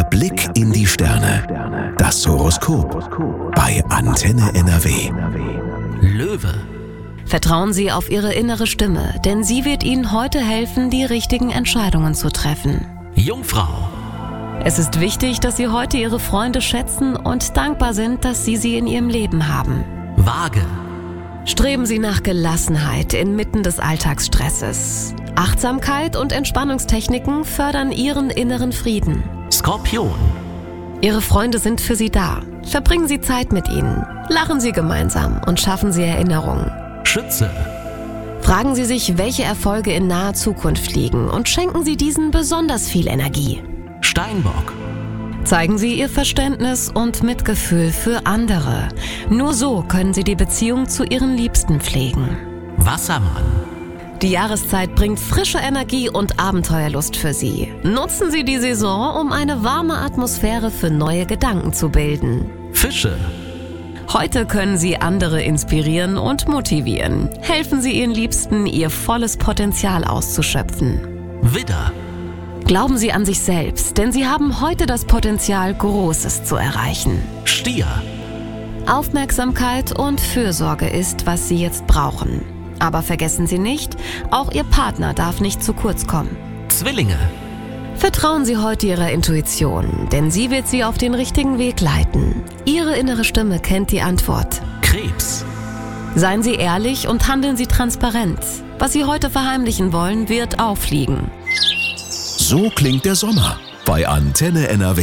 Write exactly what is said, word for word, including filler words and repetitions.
Blick in die Sterne. Das Horoskop bei Antenne N R W. Löwe. Vertrauen Sie auf Ihre innere Stimme, denn sie wird Ihnen heute helfen, die richtigen Entscheidungen zu treffen. Jungfrau. Es ist wichtig, dass Sie heute Ihre Freunde schätzen und dankbar sind, dass Sie sie in Ihrem Leben haben. Waage. Streben Sie nach Gelassenheit inmitten des Alltagsstresses. Achtsamkeit und Entspannungstechniken fördern Ihren inneren Frieden. Skorpion. Ihre Freunde sind für Sie da. Verbringen Sie Zeit mit ihnen. Lachen Sie gemeinsam und schaffen Sie Erinnerungen. Schütze. Fragen Sie sich, welche Erfolge in naher Zukunft liegen und schenken Sie diesen besonders viel Energie. Steinbock. Zeigen Sie Ihr Verständnis und Mitgefühl für andere. Nur so können Sie die Beziehung zu Ihren Liebsten pflegen. Wassermann. Die Jahreszeit bringt frische Energie und Abenteuerlust für Sie. Nutzen Sie die Saison, um eine warme Atmosphäre für neue Gedanken zu bilden. Fische. Heute können Sie andere inspirieren und motivieren. Helfen Sie Ihren Liebsten, ihr volles Potenzial auszuschöpfen. Widder. Glauben Sie an sich selbst, denn Sie haben heute das Potenzial, Großes zu erreichen. Stier. Aufmerksamkeit und Fürsorge ist, was Sie jetzt brauchen. Aber vergessen Sie nicht, auch Ihr Partner darf nicht zu kurz kommen. Zwillinge. Vertrauen Sie heute Ihrer Intuition, denn sie wird Sie auf den richtigen Weg leiten. Ihre innere Stimme kennt die Antwort. Krebs. Seien Sie ehrlich und handeln Sie transparent. Was Sie heute verheimlichen wollen, wird auffliegen. So klingt der Sommer bei Antenne N R W.